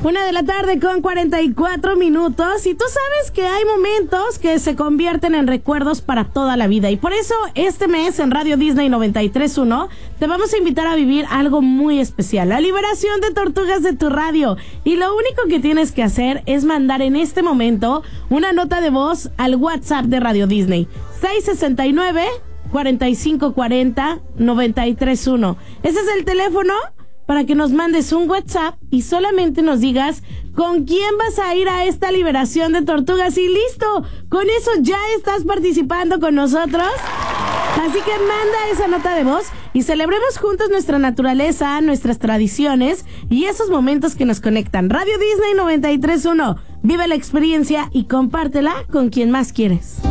1:44 p.m. Y tú sabes que hay momentos que se convierten en recuerdos para toda la vida. Y por eso este mes en Radio Disney 93.1 te vamos a invitar a vivir algo muy especial. La liberación de tortugas de tu radio. Y lo único que tienes que hacer es mandar en este momento una nota de voz al WhatsApp de Radio Disney. 669-4540-931. Ese es el teléfono para que nos mandes un WhatsApp y solamente nos digas con quién vas a ir a esta liberación de tortugas y listo, con eso ya estás participando con nosotros. Así que manda esa nota de voz y celebremos juntos nuestra naturaleza, nuestras tradiciones y esos momentos que nos conectan. Radio Disney 93.1, vive la experiencia y compártela con quien más quieres.